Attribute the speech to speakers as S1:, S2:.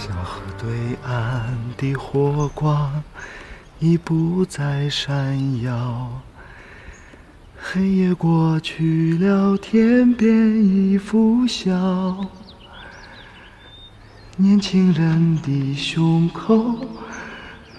S1: 河对岸的火光已不再闪耀，黑夜过去了，天边已拂晓。年轻人的胸口